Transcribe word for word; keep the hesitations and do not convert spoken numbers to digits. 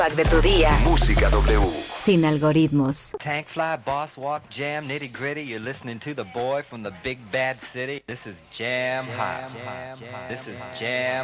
Pack de tu día. Música W. Sin algoritmos. Tank fly, boss walk, jam, nitty gritty. You're listening to the boy from the big bad city. This is Jam Hot. This is Jam